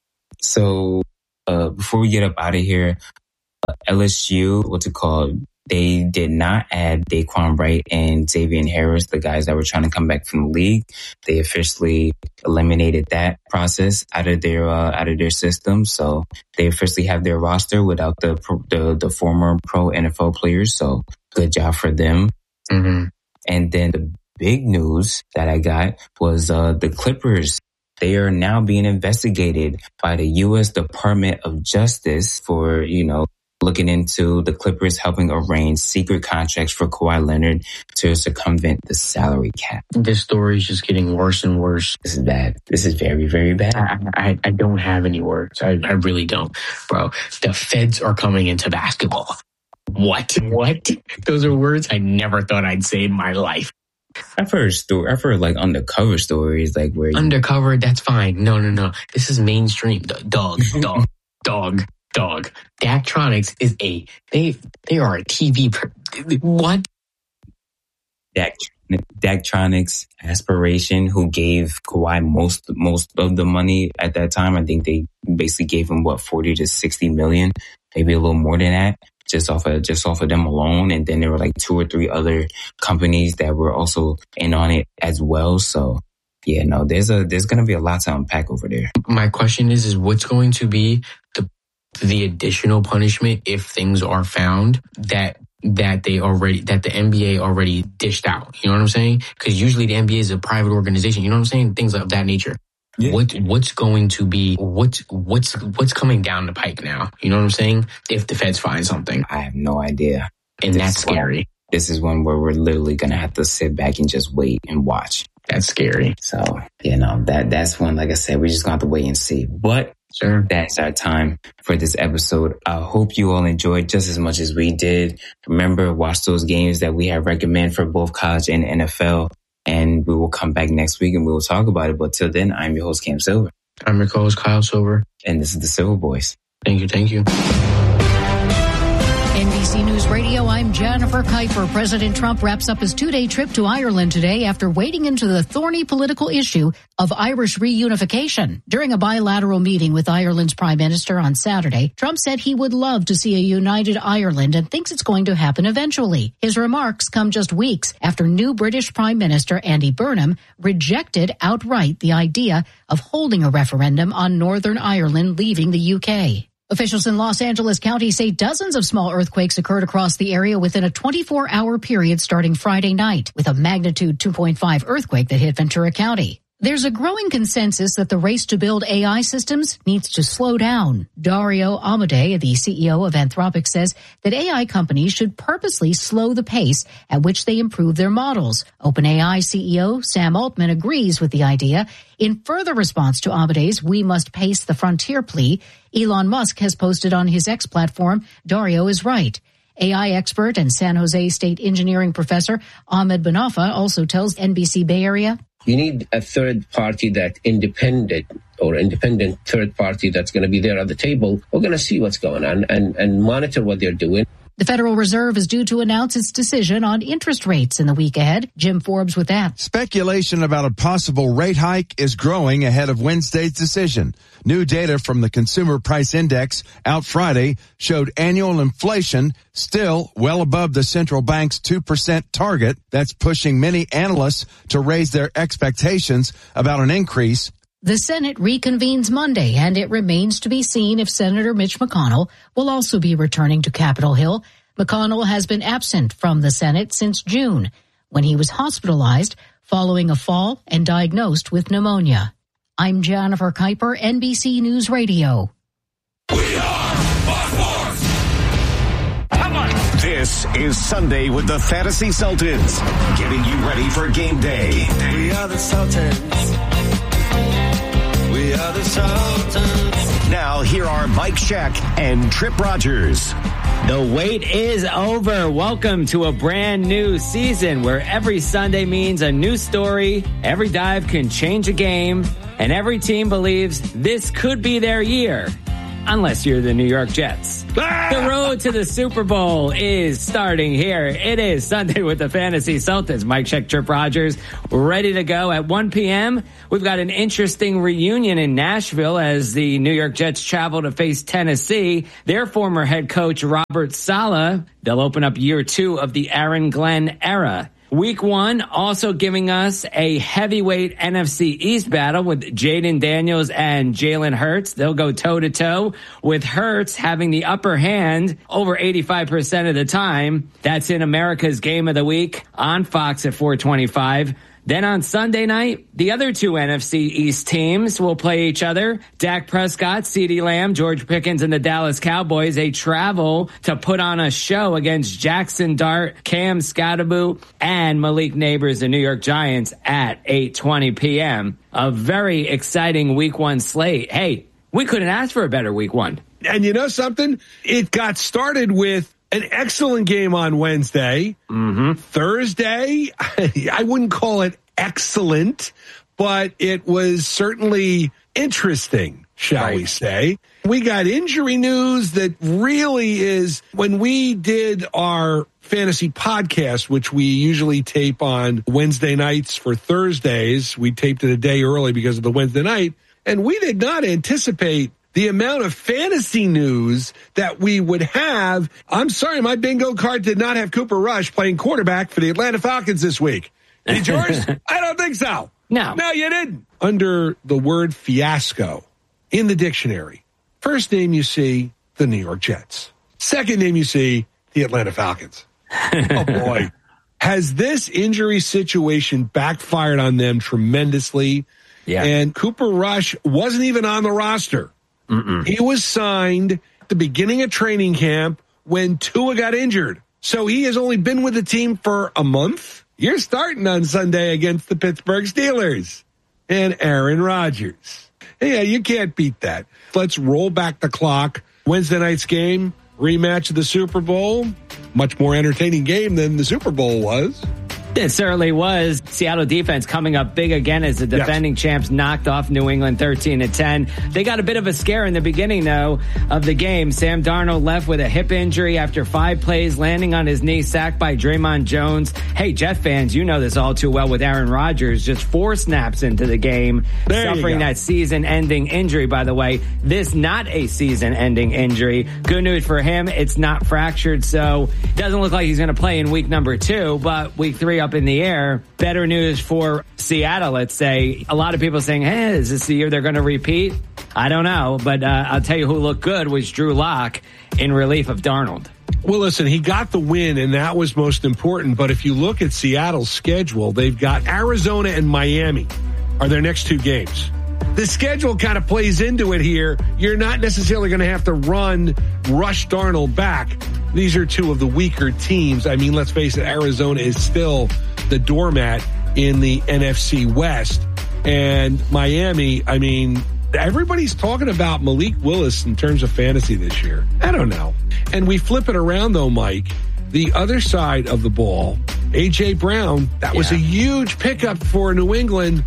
So, uh, before we get up out of here, uh, L S U, what's it called? They did not add Daquan Wright and Xavier Harris, the guys that were trying to come back from the league. They officially eliminated that process out of their uh, out of their system. So they officially have their roster without the the, the former pro N F L players. So good job for them. Mm-hmm. And then the big news that I got was uh, the Clippers. They are now being investigated by the U S Department of Justice for, you know, looking into the Clippers helping arrange secret contracts for Kawhi Leonard to circumvent the salary cap. This story is just getting worse and worse. This is bad. This is very, very bad. I, I, I don't have any words. I, I really don't. Bro, the feds are coming into basketball. What? What? Those are words I never thought I'd say in my life. I've heard story. I've heard like undercover stories, like where you- undercover. That's fine. No, no, no. This is mainstream. Dog, dog, dog. Dog, Daktronics is a, they they are a T V, per, what? Dak, Daktronics Aspiration, who gave Kawhi most most of the money at that time. I think they basically gave him, what, forty to sixty million, maybe a little more than that, just off of, just off of them alone. And then there were like two or three other companies that were also in on it as well. So yeah, no, there's a, there's going to be a lot to unpack over there. My question is, is what's going to be the the additional punishment if things are found that that they already that the N B A already dished out? You know what I'm saying? Because usually the N B A is a private organization. You know what I'm saying? Things of that nature. Yeah. What what's going to be what's what's what's coming down the pike now? You know what I'm saying? If the feds find something, I have no idea, and this that's scary. One, this is one where we're literally gonna have to sit back and just wait and watch. That's scary. So you know that that's one. Like I said, we're just gonna have to wait and see. But sure, that's our time for this episode. I hope you all enjoyed just as much as we did. Remember, watch those games that we have recommend for both college and N F L. And we will come back next week and we will talk about it. But till then, I'm your host, Cam Silver. I'm your co-host, Kyle Silver. And this is the Silver Boys. Thank you. Thank you. N B C News Radio, I'm Jennifer Kuiper. President Trump wraps up his two-day trip to Ireland today after wading into the thorny political issue of Irish reunification. During a bilateral meeting with Ireland's Prime Minister on Saturday, Trump said he would love to see a united Ireland and thinks it's going to happen eventually. His remarks come just weeks after new British Prime Minister Andy Burnham rejected outright the idea of holding a referendum on Northern Ireland leaving the U K. Officials in Los Angeles County say dozens of small earthquakes occurred across the area within a twenty-four hour period starting Friday night, with a magnitude two point five earthquake that hit Ventura County. There's a growing consensus that the race to build A I systems needs to slow down. Dario Amodei, the C E O of Anthropic, says that A I companies should purposely slow the pace at which they improve their models. OpenAI C E O Sam Altman agrees with the idea. In further response to Amodei's "we must pace the frontier" plea, Elon Musk has posted on his X platform, "Dario is right." A I expert and San Jose State engineering professor Ahmed Banafa also tells N B C Bay Area, you need a third party that independent or independent third party that's going to be there at the table. We're going to see what's going on and, and monitor what they're doing. The Federal Reserve is due to announce its decision on interest rates in the week ahead. Jim Forbes with that. Speculation about a possible rate hike is growing ahead of Wednesday's decision. New data from the Consumer Price Index out Friday showed annual inflation still well above the central bank's two percent target. That's pushing many analysts to raise their expectations about an increase. The Senate reconvenes Monday, and it remains to be seen if Senator Mitch McConnell will also be returning to Capitol Hill. McConnell has been absent from the Senate since June, when he was hospitalized following a fall and diagnosed with pneumonia. I'm Jennifer Kuiper, N B C News Radio. We are Fox Sports! This is Sunday with the Fantasy Sultans, getting you ready for game day. We are the Sultans. We are the Sultans. Now, here are Mike Scheck and Trip Rogers. The wait is over. Welcome to a brand new season where every Sunday means a new story, every dive can change a game, and every team believes this could be their year. Unless you're the New York Jets. Ah! The road to the Super Bowl is starting here. It is Sunday with the Fantasy Sultans. Mike Scheck, Trip Rogers, ready to go at one p.m. We've got an interesting reunion in Nashville as the New York Jets travel to face Tennessee. Their former head coach, Robert Saleh, they'll open up year two of the Aaron Glenn era. Week one also giving us a heavyweight N F C East battle with Jaden Daniels and Jalen Hurts. They'll go toe-to-toe with Hurts having the upper hand over eighty-five percent of the time. That's in America's Game of the Week on Fox at four twenty-five. Then on Sunday night, the other two N F C East teams will play each other. Dak Prescott, CeeDee Lamb, George Pickens, and the Dallas Cowboys. They travel to put on a show against Jackson Dart, Cam Scatterboo, and Malik Neighbors, the New York Giants, at eight twenty p.m. A very exciting week one slate. Hey, we couldn't ask for a better week one. And you know something? It got started with an excellent game on Wednesday. Mm-hmm. Thursday, I wouldn't call it excellent, but it was certainly interesting, shall right. we say. We got injury news that really is, when we did our fantasy podcast, which we usually tape on Wednesday nights for Thursdays, we taped it a day early because of the Wednesday night, and we did not anticipate the amount of fantasy news that we would have. I'm sorry, my bingo card did not have Cooper Rush playing quarterback for the Atlanta Falcons this week. Did yours? I don't think so. No. No, you didn't. Under the word fiasco in the dictionary, first name you see, the New York Jets. Second name you see, the Atlanta Falcons. Oh, boy. Has this injury situation backfired on them tremendously? Yeah. And Cooper Rush wasn't even on the roster. Mm-mm. He was signed at the beginning of training camp when Tua got injured. So he has only been with the team for a month. You're starting on Sunday against the Pittsburgh Steelers and Aaron Rodgers. Yeah, you can't beat that. Let's roll back the clock. Wednesday night's game, rematch of the Super Bowl. Much more entertaining game than the Super Bowl was. It certainly was. Seattle defense coming up big again as the defending yes. champs knocked off New England thirteen to ten. They got a bit of a scare in the beginning, though, of the game. Sam Darnold left with a hip injury after five plays, landing on his knee, sacked by Draymond Jones. Hey, Jet fans, you know this all too well with Aaron Rodgers. Just four snaps into the game, there suffering that season-ending injury, by the way. This not a season-ending injury. Good news for him, it's not fractured, so it doesn't look like he's going to play in week number two, but week three up in the air. Better news for Seattle, let's say. A lot of people saying, hey, is this the year they're going to repeat? I don't know, but uh, I'll tell you who looked good was Drew Lock in relief of Darnold. Well, listen, he got the win, and that was most important. But if you look at Seattle's schedule, they've got Arizona and Miami are their next two games. The schedule kind of plays into it here. You're not necessarily going to have to run Rush Darnold back. These are two of the weaker teams. I mean, let's face it, Arizona is still the doormat in the N F C West. And Miami, I mean, everybody's talking about Malik Willis in terms of fantasy this year. I don't know. And we flip it around, though, Mike. The other side of the ball, A J. Brown, that was yeah. a huge pickup for New England.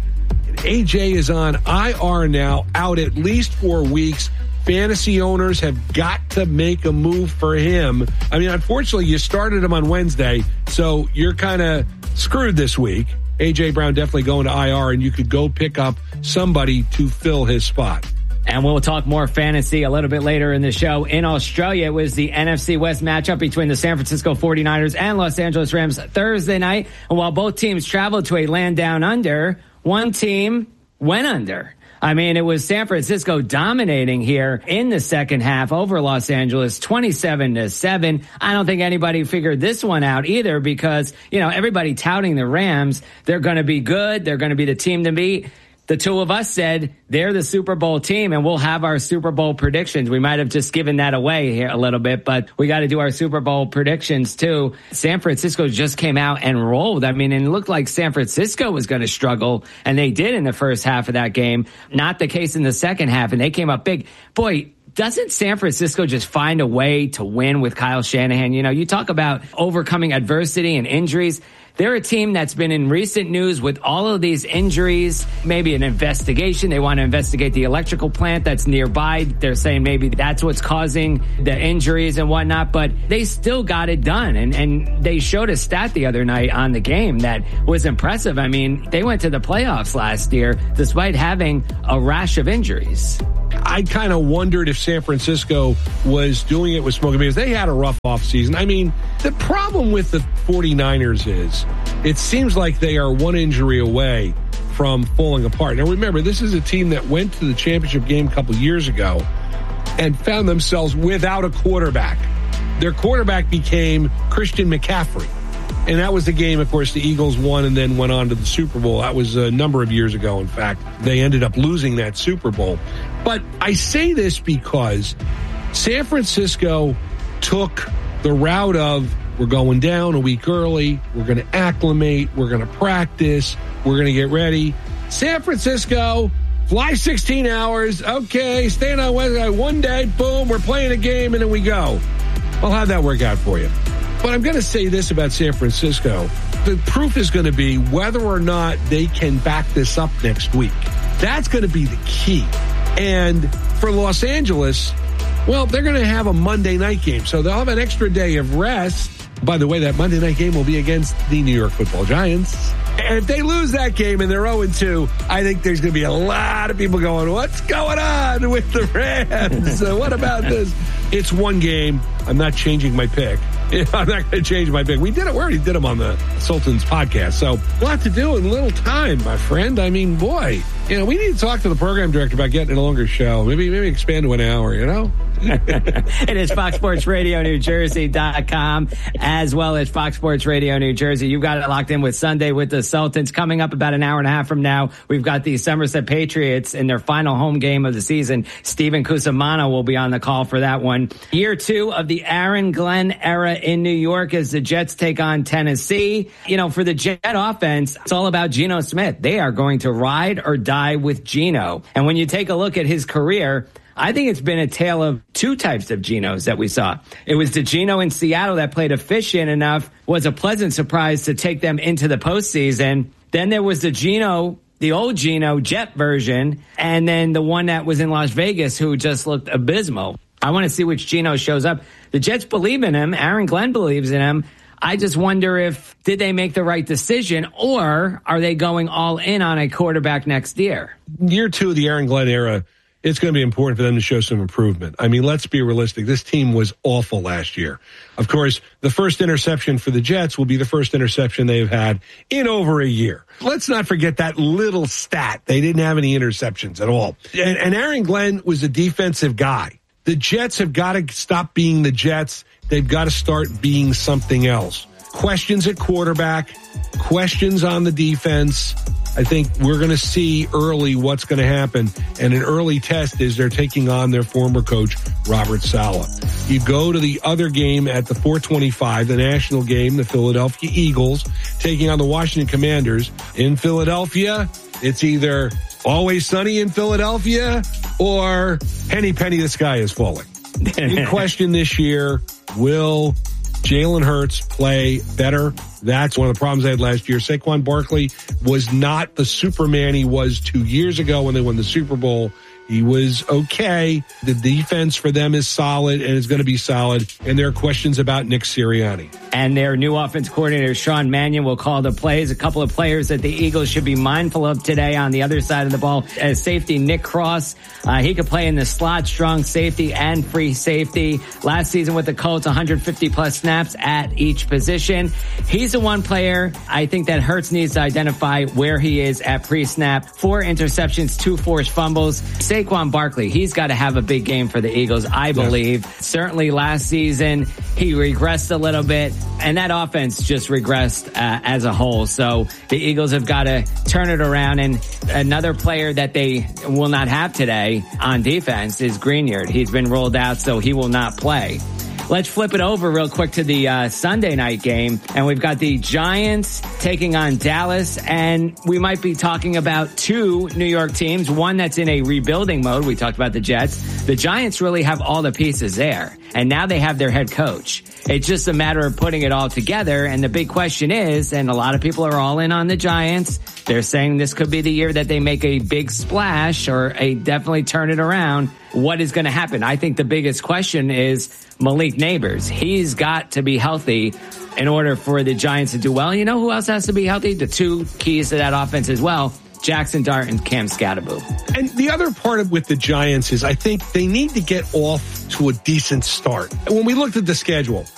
A J is on I R now, out at least four weeks. Fantasy owners have got to make a move for him. I mean, unfortunately, you started him on Wednesday, so you're kind of screwed this week. A J. Brown definitely going to I R, and you could go pick up somebody to fill his spot. And we'll talk more fantasy a little bit later in the show. In Australia, it was the N F C West matchup between the San Francisco forty-niners and Los Angeles Rams Thursday night. And while both teams traveled to a land down under, one team went under. I mean, it was San Francisco dominating here in the second half over Los Angeles, twenty-seven to seven. I don't think anybody figured this one out either because, you know, everybody touting the Rams. They're going to be good. They're going to be the team to beat. the two of us said they're the Super Bowl team, and we'll have our Super Bowl predictions. We might have just given that away here a little bit, but we got to do our Super Bowl predictions too. San Francisco just came out and rolled. I mean, and it looked like San Francisco was going to struggle, and they did in the first half of that game. Not the case in the second half, and they came up big. Boy, doesn't San Francisco just find a way to win with Kyle Shanahan? You know, you talk about overcoming adversity and injuries. They're a team that's been in recent news with all of these injuries, maybe an investigation. They want to investigate the electrical plant that's nearby. They're saying maybe that's what's causing the injuries and whatnot, but they still got it done. And, and they showed a stat the other night on the game that was impressive. I mean, they went to the playoffs last year despite having a rash of injuries. I kind of wondered if San Francisco was doing it with smoke and mirrors. They had a rough offseason. I mean, the problem with the 49ers is it seems like they are one injury away from falling apart. Now, remember, this is a team that went to the championship game a couple years ago and found themselves without a quarterback. Their quarterback became Christian McCaffrey. And that was the game, of course, the Eagles won and then went on to the Super Bowl. That was a number of years ago, in fact. They ended up losing that Super Bowl. But I say this because San Francisco took the route of, we're going down a week early, we're going to acclimate, we're going to practice, we're going to get ready. San Francisco, fly sixteen hours, okay, staying on Wednesday, one day, boom, we're playing a game, and then we go. Well, how'd that work out for you? But I'm going to say this about San Francisco. The proof is going to be whether or not they can back this up next week. That's going to be the key. And for Los Angeles, well, they're going to have a Monday night game. So they'll have an extra day of rest. By the way, that Monday night game will be against the New York Football Giants. And if they lose that game and they're oh and two, I think there's going to be a lot of people going, what's going on with the Rams? uh, what about this? It's one game. I'm not changing my pick. I'm not going to change my pick. We did it. We already did them on the Sultans podcast. So a lot to do in little time, my friend. I mean, boy, you know, we need to talk to the program director about getting a longer show. Maybe, maybe expand to an hour, you know? It is Fox Sports Radio New Jersey dot com as well as Fox Sports Radio New Jersey. You've got it locked in with Sunday with the Sultans. Coming up about an hour and a half from now, we've got the Somerset Patriots in their final home game of the season. Steven Cusimano will be on the call for that one. Year two of the Aaron Glenn era in New York as the Jets take on Tennessee. You know, for the Jet offense, it's all about Geno Smith. They are going to ride or die with Geno. And when you take a look at his career, I think it's been a tale of two types of Genos that we saw. It was the Geno in Seattle that played efficient enough, was a pleasant surprise to take them into the postseason. Then there was the Geno, the old Geno Jet version, and then the one that was in Las Vegas who just looked abysmal. I want to see which Geno shows up. The Jets believe in him. Aaron Glenn believes in him. I just wonder if, did they make the right decision, or are they going all in on a quarterback next year? Year two of the Aaron Glenn era, it's going to be important for them to show some improvement. I mean, let's be realistic. This team was awful last year. Of course, the first interception for the Jets will be the first interception they've had in over a year. Let's not forget that little stat. They didn't have any interceptions at all. And, and Aaron Glenn was a defensive guy. The Jets have got to stop being the Jets. They've got to start being something else. Questions at quarterback, questions on the defense. I think we're going to see early what's going to happen. And an early test is they're taking on their former coach, Robert Saleh. You go to the other game at the four twenty-five, the national game, the Philadelphia Eagles taking on the Washington Commanders. In Philadelphia, it's either always sunny in Philadelphia or penny, penny, the sky is falling. The question this year, will Jalen Hurts play better? That's one of the problems they had last year. Saquon Barkley was not the Superman he was two years ago when they won the Super Bowl. He was okay. The defense for them is solid and is going to be solid. And there are questions about Nick Sirianni. And their new offense coordinator, Sean Mannion, will call the plays. A couple of players that the Eagles should be mindful of today on the other side of the ball. As safety, Nick Cross. Uh, he could play in the slot, strong safety, and free safety. Last season with the Colts, one hundred fifty plus snaps at each position. He's the one player I think that Hurts needs to identify where he is at pre-snap. Four interceptions, two forced fumbles. Saquon Barkley, he's got to have a big game for the Eagles, I believe. Yeah. Certainly last season, he regressed a little bit, and that offense just regressed uh, as a whole. So the Eagles have got to turn it around, and another player that they will not have today on defense is Greenyard. He's been rolled out, so he will not play. Let's flip it over real quick to the uh, Sunday night game, and we've got the Giants taking on Dallas, and we might be talking about two New York teams, one that's in a rebuilding mode. We talked about the Jets. The Giants really have all the pieces there, and now they have their head coach. It's just a matter of putting it all together, and the big question is, and a lot of people are all in on the Giants, they're saying this could be the year that they make a big splash or a definitely turn it around. What is going to happen? I think the biggest question is Malik Neighbors. He's got to be healthy in order for the Giants to do well. You know who else has to be healthy? The two keys to that offense as well, Jackson Dart and Cam Scatterbo. And the other part of with the Giants is I think they need to get off to a decent start. When we looked at the schedule,